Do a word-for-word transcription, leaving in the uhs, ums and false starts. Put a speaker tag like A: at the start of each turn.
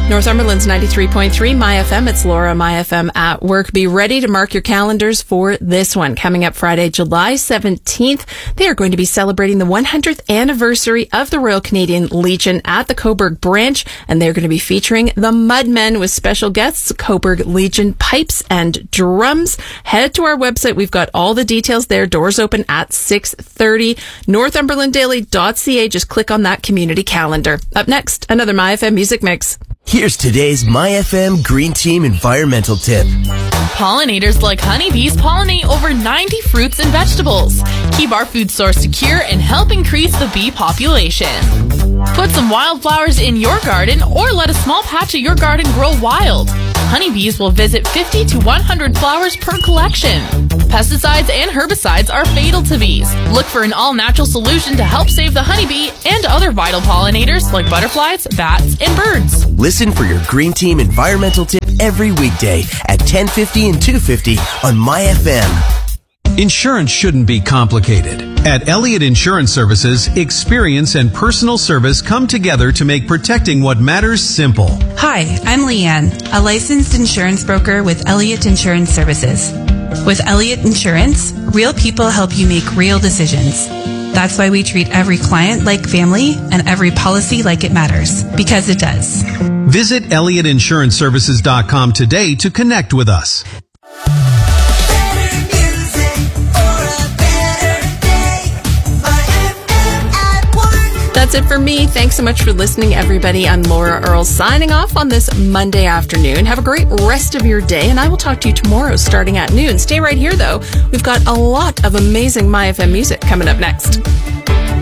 A: Northumberland's ninety-three point three My F M. It's Laura, My F M at work. Be ready to mark your calendars for this one. Coming up Friday, July seventeenth, they are going to be celebrating the one hundredth anniversary of the Royal Canadian Legion at the Cobourg branch, and they're going to be featuring the Mudmen with special guests, Cobourg Legion pipes and drums. Head to our website. We've got all the details there. Doors open at six thirty. northumberland daily dot c a. Just click on that community calendar. Up next, another My F M Music Mix.
B: Here's today's My F M Green Team environmental tip.
C: Pollinators like honeybees pollinate over ninety fruits and vegetables. Keep our food source secure and help increase the bee population. Put some wildflowers in your garden or let a small patch of your garden grow wild. Honeybees will visit fifty to one hundred flowers per collection. Pesticides and herbicides are fatal to bees. Look for an all-natural solution to help save the honeybee and other vital pollinators like butterflies, bats, and birds.
B: Listen for your Green Team environmental tip every weekday at ten fifty and two fifty on My F M.
D: Insurance shouldn't be complicated. At Elliott Insurance Services, experience and personal service come together to make protecting what matters simple.
E: Hi, I'm Leanne, a licensed insurance broker with Elliott Insurance Services. With Elliott Insurance, real people help you make real decisions. That's why we treat every client like family and every policy like it matters, because it does.
D: Visit elliott insurance services dot com today to connect with us.
A: That's it for me. Thanks so much for listening, everybody. I'm Laura Earle signing off on this Monday afternoon. Have a great rest of your day, and I will talk to you tomorrow starting at noon. Stay right here, though. We've got a lot of amazing My F M music coming up next.